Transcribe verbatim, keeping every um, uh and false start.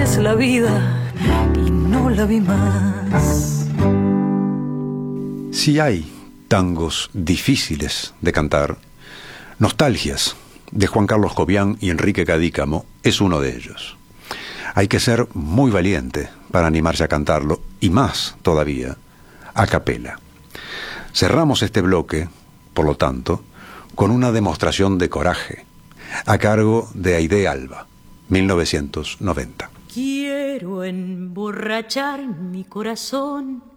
es la vida y no la vi más. Si hay tangos difíciles de cantar, Nostalgias, de Juan Carlos Jovián y Enrique Cadícamo, es uno de ellos. Hay que ser muy valiente para animarse a cantarlo, y más todavía, a capela. Cerramos este bloque, por lo tanto, con una demostración de coraje, a cargo de Aide Alba, mil novecientos noventa. Quiero emborrachar mi corazón